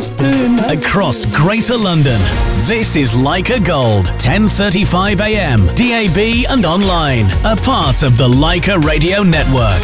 Across Greater London, this is Leica Gold, 10:35 a.m, DAB and online, a part of the Leica Radio Network.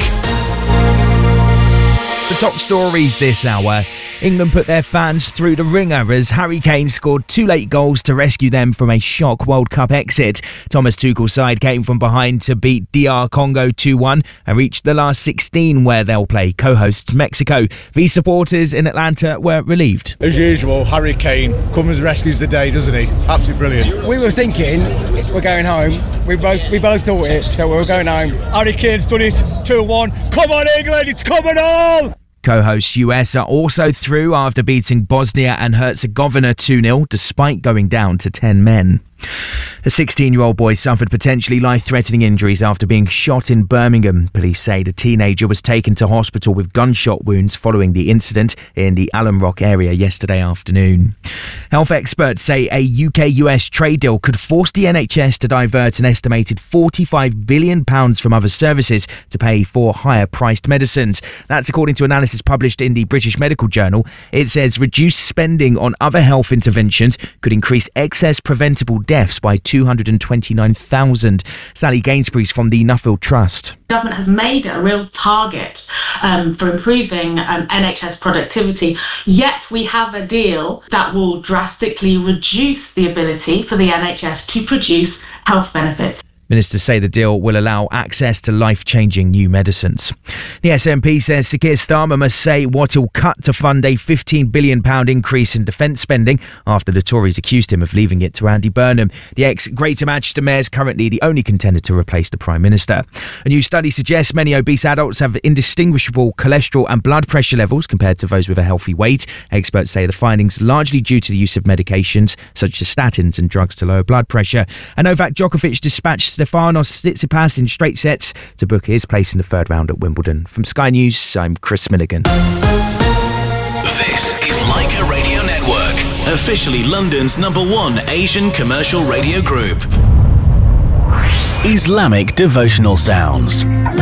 The top stories this hour. England put their fans through the ringer as Harry Kane scored 2 late goals to rescue them from a shock World Cup exit. Thomas Tuchel's side came from behind to beat DR Congo 2-1 and reached the last 16 where they'll play co-hosts Mexico. These supporters in Atlanta were relieved. As usual, Harry Kane comes and rescues the day, doesn't he? Absolutely brilliant. We were thinking we're going home. We both thought that we were going home. Harry Kane's done it. 2-1. Come on, England, it's coming home! Co-hosts US are also through after beating Bosnia and Herzegovina 2-0 despite going down to 10 men. A 16-year-old boy suffered potentially life-threatening injuries after being shot in Birmingham. Police say the teenager was taken to hospital with gunshot wounds following the incident in the Alum Rock area yesterday afternoon. Health experts say a UK-US trade deal could force the NHS to divert an estimated £45 billion from other services to pay for higher-priced medicines. That's according to analysis published in the British Medical Journal. It says reduced spending on other health interventions could increase excess preventable deaths by 229,000. Sally Gainsbury's from the Nuffield Trust. The government has made it a real target for improving NHS productivity, yet we have a deal that will drastically reduce the ability for the NHS to produce health benefits. Ministers say the deal will allow access to life-changing new medicines. The SNP says Sir Keir Starmer must say what he'll cut to fund a £15 billion increase in defence spending after the Tories accused him of leaving it to Andy Burnham. The ex-Greater Manchester Mayor is currently the only contender to replace the Prime Minister. A new study suggests many obese adults have indistinguishable cholesterol and blood pressure levels compared to those with a healthy weight. Experts say the findings largely due to the use of medications such as statins and drugs to lower blood pressure. And Novak Djokovic dispatched Stefanos Tsitsipas in straight sets to book his place in the third round at Wimbledon. From Sky News, I'm Chris Milligan. This is Leica Radio Network, officially London's #1 Asian commercial radio group. Islamic devotional sounds.